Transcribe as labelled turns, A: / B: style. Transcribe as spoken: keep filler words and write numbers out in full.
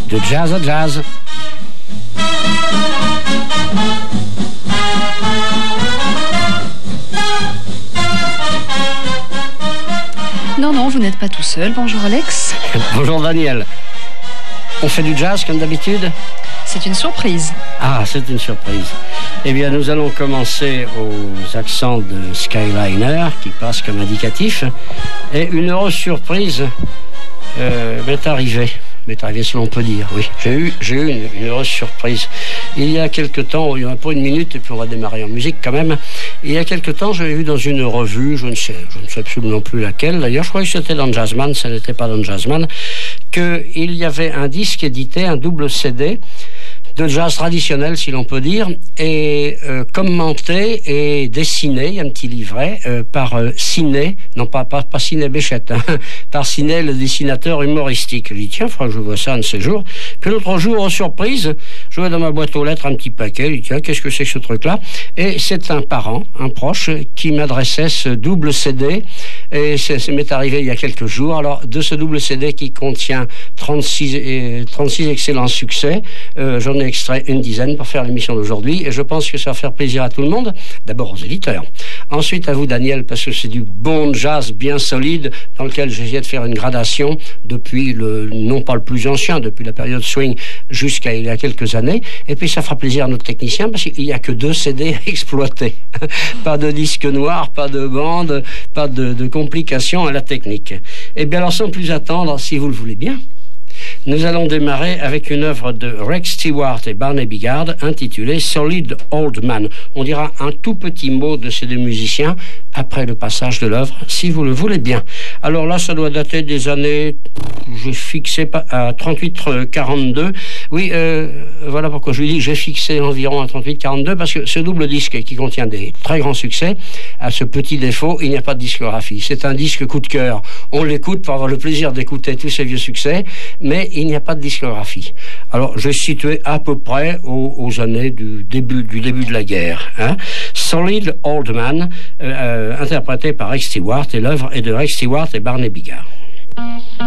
A: de jazz à jazz.
B: Non, non, vous n'êtes pas tout seul. Bonjour Alex.
A: Bonjour Daniel. On fait du jazz comme d'habitude ?
B: C'est une surprise.
A: Ah, c'est une surprise. Eh bien, nous allons commencer aux accents de Skyliner qui passent comme indicatif. Et une heureuse surprise euh, m'est arrivée. m'est arrivée, si l'on peut dire, oui. J'ai eu, j'ai eu une, une heureuse surprise. Il y a quelque temps, il y en a pas une minute, et puis on va démarrer en musique quand même. Il y a quelque temps, j'avais vu dans une revue, je ne sais, je ne sais absolument plus laquelle, d'ailleurs, je crois que c'était dans Jazzman, ça n'était pas dans Jazzman, qu'il y avait un disque édité, un double C D, de jazz traditionnel, si l'on peut dire, et euh, commenté et dessiné, il y a un petit livret, euh, par euh, Ciné, non pas, pas, pas Ciné Béchette, hein, par Ciné, le dessinateur humoristique. Je dis, tiens, il faudra que je vois ça un de ces jours. Puis l'autre jour, en surprise, je vois dans ma boîte aux lettres un petit paquet, je dis, tiens, qu'est-ce que c'est que ce truc-là? Et c'est un parent, un proche, qui m'adressait ce double C D, et ça m'est arrivé il y a quelques jours. Alors, de ce double C D qui contient trente-six, et, trente-six excellents succès, euh, j'en ai extrait une dizaine pour faire l'émission d'aujourd'hui et je pense que ça va faire plaisir à tout le monde, d'abord aux éditeurs, ensuite à vous Daniel, parce que c'est du bon jazz bien solide dans lequel j'ai essayé de faire une gradation depuis le, non pas le plus ancien, depuis la période swing jusqu'à il y a quelques années, et puis ça fera plaisir à notre technicien parce qu'il n'y a que deux C D à exploiter, pas de disque noir, pas de bande, pas de, de complications à la technique. Et bien alors sans plus attendre, si vous le voulez bien, nous allons démarrer avec une œuvre de Rex Stewart et Barney Bigard intitulée Solid Old Man. On dira un tout petit mot de ces deux musiciens après le passage de l'œuvre, si vous le voulez bien. Alors là, ça doit dater des années, j'ai fixé à trente-huit quarante-deux. Oui, euh, voilà pourquoi je lui dis que j'ai fixé environ à trente-huit quarante-deux, parce que ce double disque qui contient des très grands succès a ce petit défaut, il n'y a pas de discographie. C'est un disque coup de cœur. On l'écoute pour avoir le plaisir d'écouter tous ces vieux succès, mais il n'y a pas de discographie. Alors, je suis situé à peu près aux, aux années du début, du début de la guerre. Hein. Solid Old Man, euh, euh, interprété par Rex Stewart, et l'œuvre est de Rex Stewart et Barney Bigard.